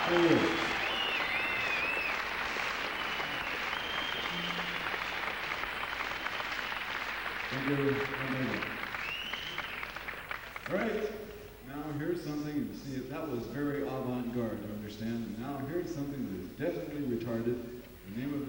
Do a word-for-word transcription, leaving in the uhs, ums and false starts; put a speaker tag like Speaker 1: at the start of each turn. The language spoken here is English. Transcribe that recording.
Speaker 1: for you. Thank you. Thank you. All right. Now here's something, you see, that was very avant-garde, you understand? And now here's something that is definitely retarded. The name of